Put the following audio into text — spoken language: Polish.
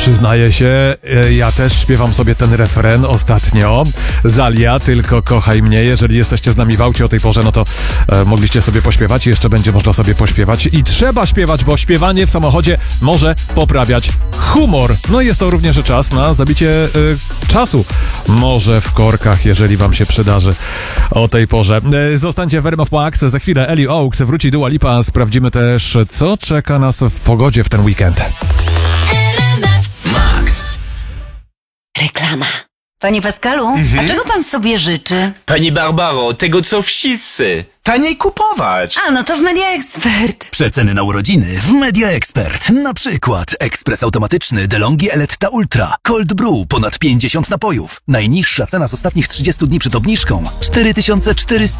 Przyznaję się, ja też śpiewam sobie ten refren ostatnio. Zalia, tylko kochaj mnie. Jeżeli jesteście z nami w aucie o tej porze, no to mogliście sobie pośpiewać. Jeszcze będzie można sobie pośpiewać. I trzeba śpiewać, bo śpiewanie w samochodzie może poprawiać humor. No i jest to również czas na zabicie czasu. Może w korkach, jeżeli wam się przydarzy o tej porze. Zostańcie w RMF Max. Za chwilę Ellie Oaks, wróci Dua Lipa. Sprawdzimy też, co czeka nas w pogodzie w ten weekend. Reklama. Panie Pascalu, a czego pan sobie życzy? Pani Barbaro, tego co wszyscy. Taniej kupować. A, no to w Media Expert. Przeceny na urodziny w Media Expert. Na przykład ekspres automatyczny DeLonghi Eletta Ultra, Cold Brew, ponad 50 napojów. Najniższa cena z ostatnich 30 dni przed obniżką 4400